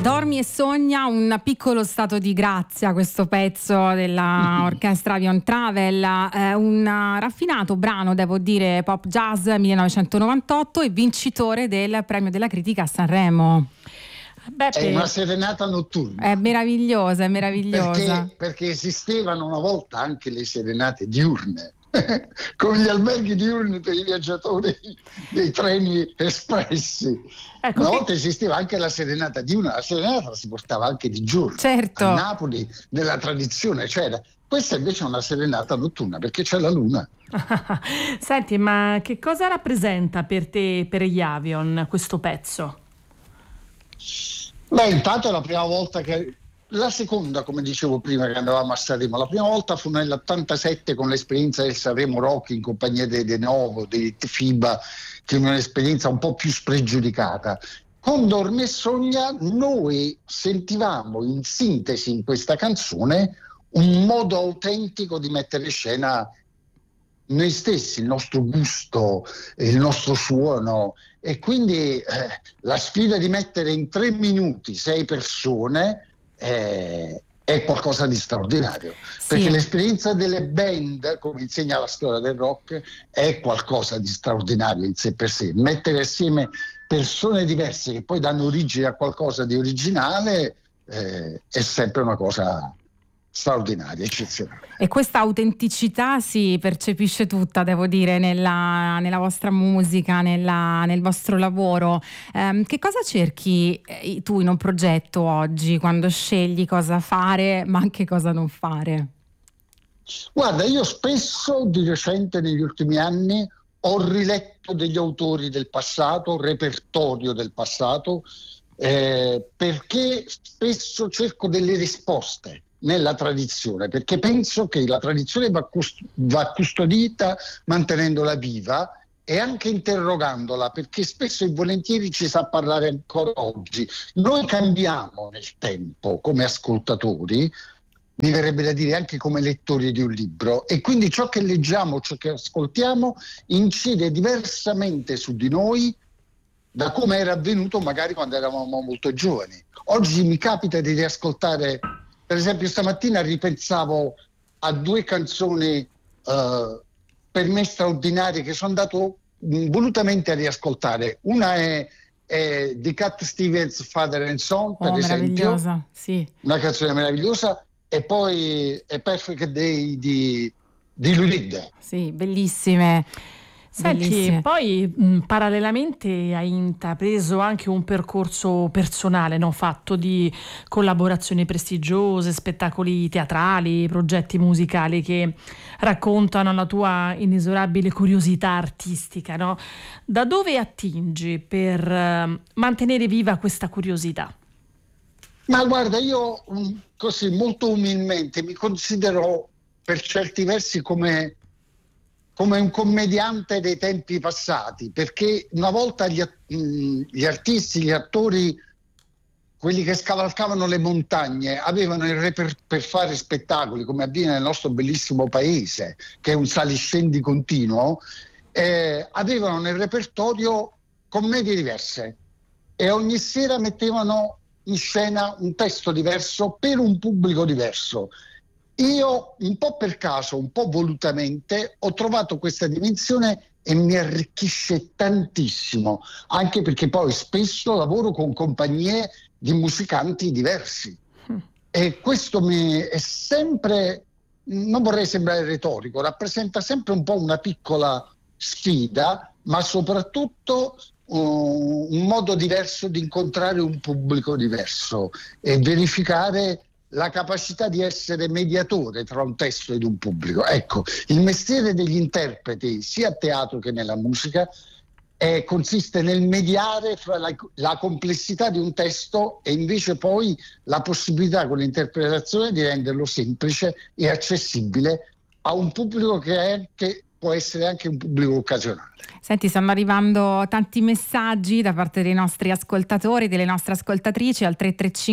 Dormi e sogna, un piccolo stato di grazia, questo pezzo della orchestra Avion Travel, un raffinato brano, devo dire, pop jazz 1998 e vincitore del premio della critica a Sanremo. È una serenata notturna. È meravigliosa, è meravigliosa. Perché esistevano una volta anche le serenate diurne, con gli alberghi diurni per i viaggiatori dei treni espressi. Ecco, una volta esisteva anche la serenata diurna, la serenata si portava anche di giorno. Certo. A Napoli nella tradizione c'era. Questa invece è una serenata notturna perché c'è la luna. Senti, ma che cosa rappresenta per te, per gli Avion, questo pezzo? Beh, intanto è la prima volta la seconda, come dicevo prima, che andavamo a Sanremo. La prima volta fu nell'87 con l'esperienza del Sanremo Rock in compagnia dei De Novo, dei FIBA, che è un'esperienza un po' più spregiudicata. Con Dormi e Sogna noi sentivamo in sintesi in questa canzone un modo autentico di mettere in scena noi stessi, il nostro gusto, il nostro suono, e quindi la sfida di mettere in 3 minuti 6 persone è qualcosa di straordinario, sì. Perché l'esperienza delle band, come insegna la storia del rock, è qualcosa di straordinario in sé per sé. Mettere assieme persone diverse che poi danno origine a qualcosa di originale è sempre una cosa straordinaria, eccezionale. E questa autenticità si percepisce tutta, devo dire, nella vostra musica, nel vostro lavoro. Che cosa cerchi tu in un progetto oggi, quando scegli cosa fare ma anche cosa non fare? Guarda, io spesso di recente, negli ultimi anni, ho riletto degli autori del passato, repertorio del passato, perché spesso cerco delle risposte nella tradizione, perché penso che la tradizione va custodita mantenendola viva e anche interrogandola, perché spesso e volentieri ci sa parlare ancora oggi. Noi cambiamo nel tempo come ascoltatori, mi verrebbe da dire anche come lettori di un libro, e quindi ciò che leggiamo, ciò che ascoltiamo incide diversamente su di noi da come era avvenuto magari quando eravamo molto giovani. Oggi mi capita di riascoltare, per esempio stamattina ripensavo a 2 canzoni per me straordinarie che sono andato volutamente a riascoltare. Una è di Cat Stevens, Father and Son, per esempio, sì. Una canzone meravigliosa, e poi è Perfect Day di Lou Reed. Sì, bellissime. Senti, Bellissime. poi parallelamente hai intrapreso anche un percorso personale, no? Fatto di collaborazioni prestigiose, spettacoli teatrali, progetti musicali che raccontano la tua inesorabile curiosità artistica, no? Da dove attingi per mantenere viva questa curiosità? Ma guarda, io così molto umilmente mi considero per certi versi come un commediante dei tempi passati, perché una volta gli artisti, gli attori, quelli che scavalcavano le montagne, avevano per fare spettacoli, come avviene nel nostro bellissimo paese, che è un saliscendi continuo, avevano nel repertorio commedie diverse e ogni sera mettevano in scena un testo diverso per un pubblico diverso. Io, un po' per caso, un po' volutamente, ho trovato questa dimensione e mi arricchisce tantissimo, anche perché poi spesso lavoro con compagnie di musicanti diversi. E questo è sempre, non vorrei sembrare retorico, rappresenta sempre un po' una piccola sfida, ma soprattutto un modo diverso di incontrare un pubblico diverso e verificare la capacità di essere mediatore tra un testo ed un pubblico. Ecco, il mestiere degli interpreti, sia a teatro che nella musica, consiste nel mediare fra la complessità di un testo e invece poi la possibilità con l'interpretazione di renderlo semplice e accessibile a un pubblico che è anche può essere anche un pubblico occasionale. Senti, stanno arrivando tanti messaggi da parte dei nostri ascoltatori, delle nostre ascoltatrici al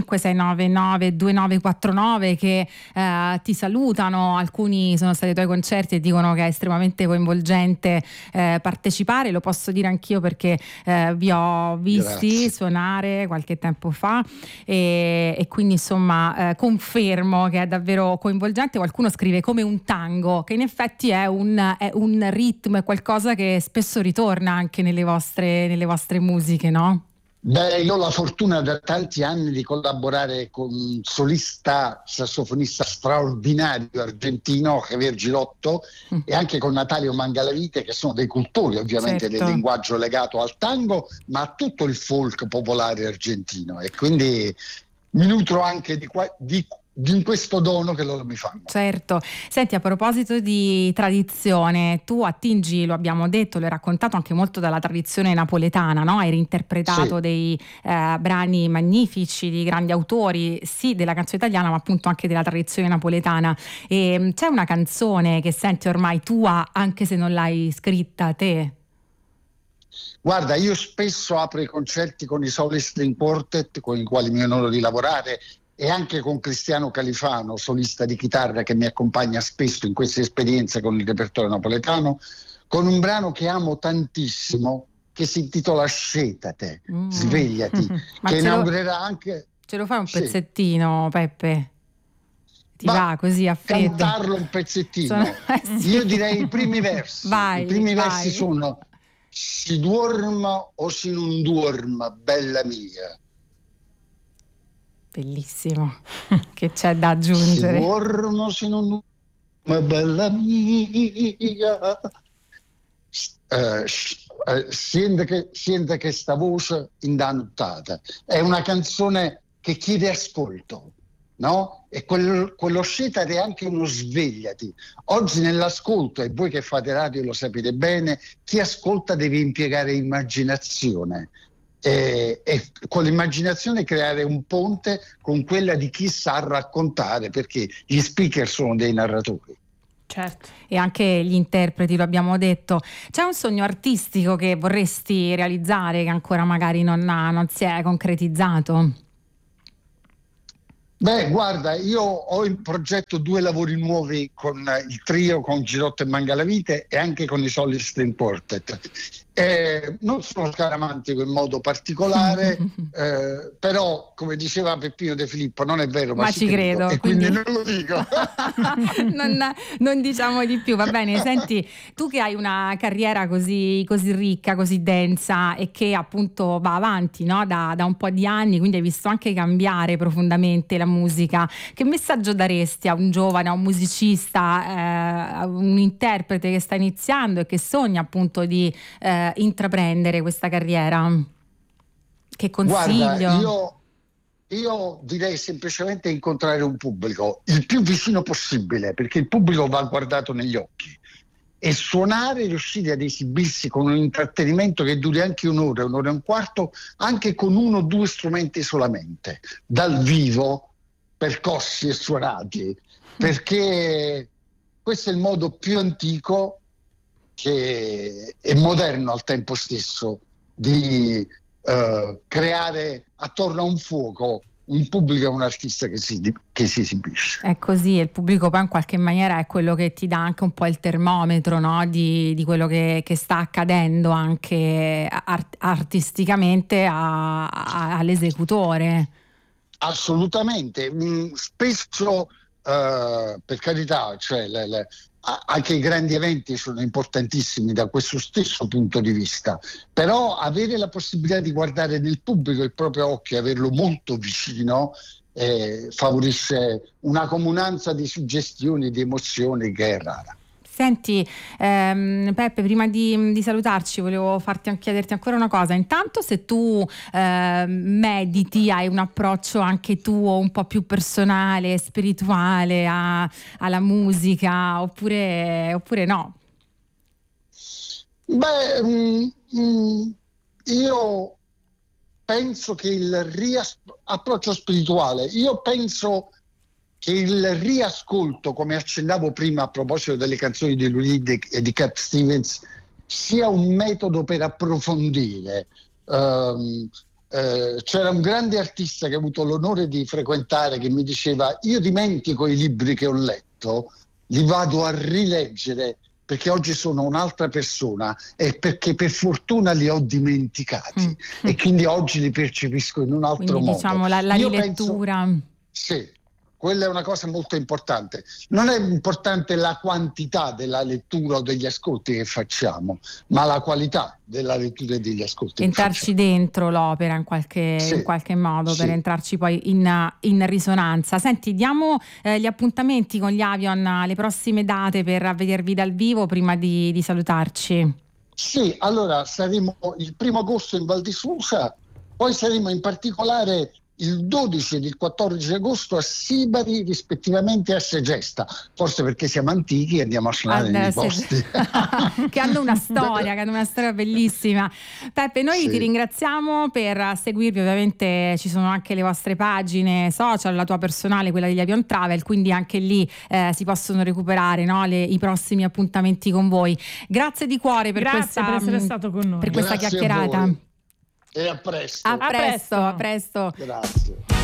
335-699-2949 che ti salutano. Alcuni sono stati ai tuoi concerti e dicono che è estremamente coinvolgente partecipare. Lo posso dire anch'io perché vi ho visti suonare qualche tempo fa e quindi insomma confermo che è davvero coinvolgente. Qualcuno scrive come un tango, che in effetti è un ritmo, è qualcosa che spesso ritorna anche nelle vostre musiche, no? Beh, io ho la fortuna da tanti anni di collaborare con un solista sassofonista straordinario argentino, Javier Girotto, e anche con Natalio Mangalavite, che sono dei cultori ovviamente del linguaggio legato al tango, ma a tutto il folk popolare argentino, e quindi mi nutro anche di questo dono che loro mi fanno. Certo. Senti, a proposito di tradizione, tu attingi, lo abbiamo detto, lo hai raccontato anche molto dalla tradizione napoletana, no? Hai reinterpretato dei brani magnifici di grandi autori, sì, della canzone italiana, ma appunto anche della tradizione napoletana. E c'è una canzone che senti ormai tua, anche se non l'hai scritta te? Guarda, io spesso apro i concerti con i Soul String Quartet, con i quali mi onoro di lavorare, e anche con Cristiano Califano, solista di chitarra che mi accompagna spesso in queste esperienze con il repertorio napoletano, con un brano che amo tantissimo, che si intitola Scetate, svegliati, che inaugurerà anche... Ce lo fai un pezzettino, Peppe? Ti va così a freddo? Cantarlo un pezzettino. Io direi i primi versi. Vai, I primi versi sono: si duorma o si non duorma, bella mia. Bellissimo, che c'è da aggiungere? Si duorma o si non duorma, bella mia. Sente che sta voce indannutata. È una canzone che chiede ascolto, no? E quello scetate è anche uno svegliati. Oggi nell'ascolto, e voi che fate radio lo sapete bene, chi ascolta deve impiegare immaginazione. E con l'immaginazione creare un ponte con quella di chi sa raccontare, perché gli speaker sono dei narratori. Certo. E anche gli interpreti, lo abbiamo detto. C'è un sogno artistico che vorresti realizzare che ancora magari non si è concretizzato? Beh, guarda, io ho in progetto 2 lavori nuovi con il trio, con Girotto e Mangalavite, e anche con i Soul String Quartet. Non sono scaramantico in modo particolare, però come diceva Peppino De Filippo, non è vero, ma ci credo, e quindi non lo dico. non diciamo di più, va bene. Senti, tu che hai una carriera così ricca, così densa, e che appunto va avanti, no? da un po' di anni, quindi hai visto anche cambiare profondamente la musica, che messaggio daresti a un giovane, a un musicista, a un interprete che sta iniziando e che sogna appunto di intraprendere questa carriera? Che consiglio? Guarda, io direi semplicemente incontrare un pubblico il più vicino possibile, perché il pubblico va guardato negli occhi, e suonare, riuscire ad esibirsi con un intrattenimento che duri anche un'ora e un quarto, anche con 1 o 2 strumenti solamente, dal vivo, percossi e suonati, perché questo è il modo più antico che è moderno al tempo stesso di creare attorno a un fuoco un pubblico e un artista che si esibisce. È così, il pubblico poi in qualche maniera è quello che ti dà anche un po' il termometro, no? di quello che sta accadendo anche artisticamente all'esecutore. Assolutamente. Spesso, per carità, cioè anche i grandi eventi sono importantissimi da questo stesso punto di vista, però avere la possibilità di guardare nel pubblico il proprio occhio e averlo molto vicino favorisce una comunanza di suggestioni, di emozioni che è rara. Senti, Peppe, prima di salutarci volevo chiederti ancora una cosa. Intanto, se tu mediti, hai un approccio anche tuo un po' più personale, spirituale alla musica, oppure no? Beh, io penso che approccio spirituale, io penso che il riascolto, come accennavo prima a proposito delle canzoni di Lou Reed e di Cat Stevens, sia un metodo per approfondire. C'era un grande artista che ho avuto l'onore di frequentare che mi diceva: io dimentico i libri che ho letto, li vado a rileggere perché oggi sono un'altra persona e perché per fortuna li ho dimenticati e quindi oggi li percepisco in un altro quindi, modo. diciamo la rilettura. Sì, quella è una cosa molto importante. Non è importante la quantità della lettura o degli ascolti che facciamo, ma la qualità della lettura e degli ascolti. Entrarci dentro l'opera in qualche modo, per entrarci poi in risonanza. Senti, diamo gli appuntamenti con gli Avion alle prossime date per vedervi dal vivo prima di salutarci. Sì, allora saremo il 1° agosto in Val di Susa, poi saremo in particolare il 12 ed il 14 agosto a Sibari, rispettivamente a Segesta, forse perché siamo antichi e andiamo a suonare nei posti che hanno una storia bellissima. Peppe, noi ti ringraziamo per seguirvi, ovviamente ci sono anche le vostre pagine social, la tua personale, quella degli Avion Travel, quindi anche lì si possono recuperare, no, i prossimi appuntamenti con voi. Grazie di cuore per essere stato con noi. Per questa chiacchierata. E a presto. A presto. Grazie.